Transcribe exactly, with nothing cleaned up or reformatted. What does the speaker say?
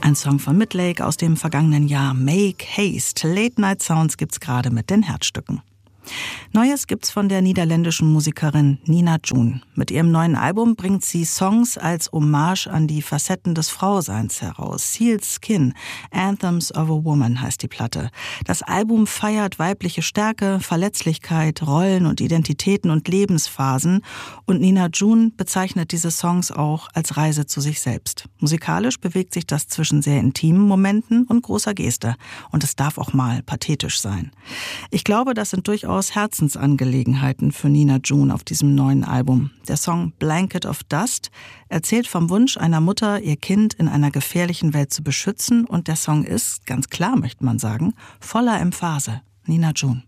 Ein Song von Midlake aus dem vergangenen Jahr. Make Haste. Late Night Sounds gibt's gerade mit den Herzstücken. Neues gibt's von der niederländischen Musikerin Nina June. Mit ihrem neuen Album bringt sie Songs als Hommage an die Facetten des Frauseins heraus. Sealed Skin, Anthems of a Woman heißt die Platte. Das Album feiert weibliche Stärke, Verletzlichkeit, Rollen und Identitäten und Lebensphasen. Und Nina June bezeichnet diese Songs auch als Reise zu sich selbst. Musikalisch bewegt sich das zwischen sehr intimen Momenten und großer Geste. Und es darf auch mal pathetisch sein. Ich glaube, das sind durchaus Herzensangelegenheiten für Nina June auf diesem neuen Album. Der Song Blanket of Dust erzählt vom Wunsch einer Mutter, ihr Kind in einer gefährlichen Welt zu beschützen. Und der Song ist, ganz klar möchte man sagen, voller Emphase. Nina June.